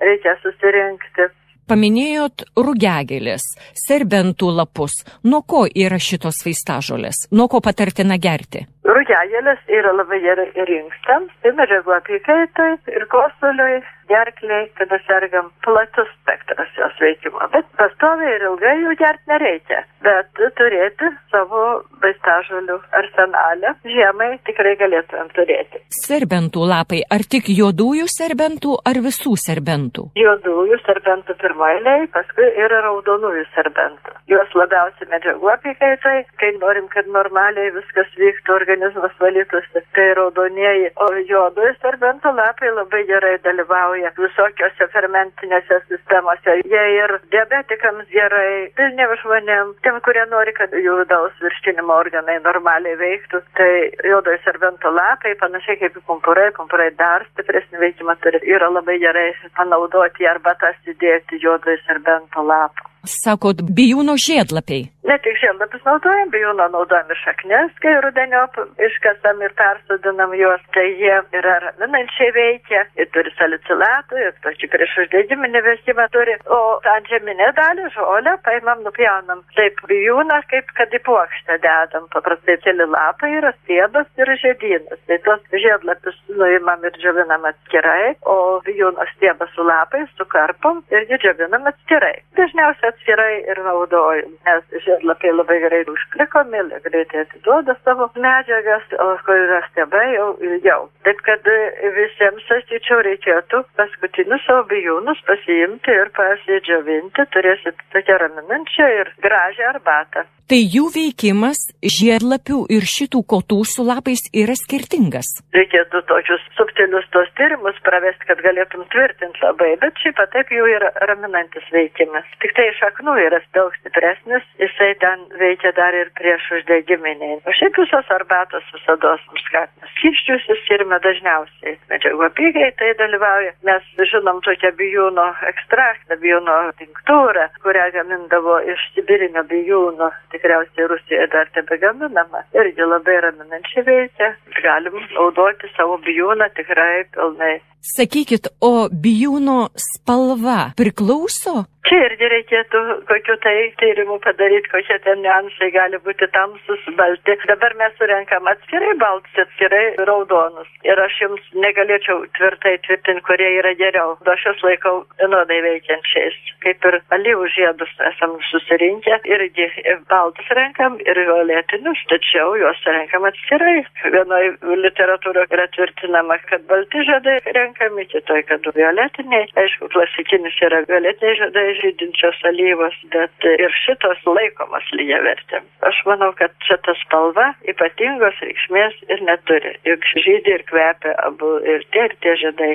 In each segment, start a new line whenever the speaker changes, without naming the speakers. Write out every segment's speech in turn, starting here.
reikia susirinkti.
Paminėjot rugiagėlės, serbentų lapus. Nuo ko yra šitos vaistažolės? Nuo ko patartina gerti?
Rugiagėlės yra labai gerai ir inkstams, ir medžiagų apykaitai, ir kosuliui, gerkliai, kada sergam, platus spektras jos veikimo. Bet pastoviai ir ilgai jų gerti nereikia, bet turėti savo vaistažolių arsenalę žiemai tikrai galėtumėm turėti.
Serbentų lapai, ar tik juodųjų serbentų, ar visų serbentų?
Juodųjų serbentų pirmoiliai, paskui ir raudonųjų serbentų. Juos labiausiai medžiagų apykaitai, kai norim, kad normaliai viskas vyktų, organizmas valytųsi, tai raudonieji, o juodųjų serbentų lapai labai gerai dalyvauja visokiose fermentinėse sistemose. Jie ir diabetikams gerai, pilniem žmonėm, tiem, kurie nori, kad jų vidaus virškinimo organai normaliai veiktų, tai juodojo serbento lapai, panašiai kaip pumpurai dar stipresnį veikimą turi. Yra labai gerai panaudoti arba tas įdėti juodojo serbento lapą.
Sakot, bijūno žiedlapiai.
Ne tik žiedlapis naudojam, bijūno naudojam ir šaknis, kai rudeniop iškasam ir persodinam juos, tai jie yra raminančiai veikia, ir turi salicilatų, ir tokį priešuždegiminį veikimą turi, o tą antžeminę dalį, žolę, paimam, nupjaunam. Taip, bijūną, kaip kad į puokštę dedam, paprastai keli lapai yra stiebas ir žiedynas, tai tos žiedlapius nuimam ir džiovinam atskirai, o bijūno stiebas su lapais sukarpom ir džiovinam atskirai. Dažniausiai atskirai ir naudojam, nes žiedlapiai labai gerai užklikomi, greitai atiduoda savo medžiagas, o kur yra stiebai jau ilgiau. Taip, kad visiems, sakyčiau, reikėtų paskutinius savo bijūnus pasiimti ir pasidžiovinti, turėsit tokią raminančią ir gražią arbatą.
Tai jų veikimas žiedlapių ir šitų kotų su lapais yra skirtingas.
Reikėtų tokius subtilius tos tyrimus pravesti, kad galėtum tvirtinti labai, bet šiaip taip jų yra raminantis veikimas. Tik tai šaknų yra daug stipresnis, jisai ten veikia dar ir prieš uždegiminiai. O šiaip visos arbatos visados mums skatina. Skysčius skiriame dažniausiai. Medžiagų apykaitai dalyvauja. Mes žinom tokią bijūno ekstraktą, bijūno tinktūrą, kurią gamindavo iš sibirinio bijūno. Tikriausiai Rusijoje dar tebegaminama. Irgi labai raminančiai veikia. Galim naudoti savo bijūną tikrai pilnai.
Sakykit, o bijūno spalva priklauso?
Čia irgi reikėtų kokiu tai tyrimu padaryti, kokie ten niuansai gali būti tamsus, balti. Dabar mes surenkam atskirai baltus, atskirai raudonus. Ir aš jums negalėčiau tvirtai tvirtinti, kurie yra geriau. Aš juos laikau vienodai veikiančiais. Kaip ir alyvų žiedus esam susirinkę. Irgi baltus renkam ir violetinius, tačiau juos renkam atskirai. Vienoje literatūroje yra tvirtinama, kad balti žiedai renkami, kitoj, kad violetiniai. Aišku, klasikinis yra violetiniai žiedai žydinčios alyvos, bet ir šitos laikomas lygiavertėm. Aš manau, kad šita spalva ypatingos reikšmės ir neturi. Juk žydi ir kvepia abu ir tie žiedai.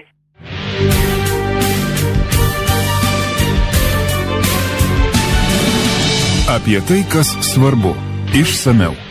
Apie tai, kas svarbu, išsamiau.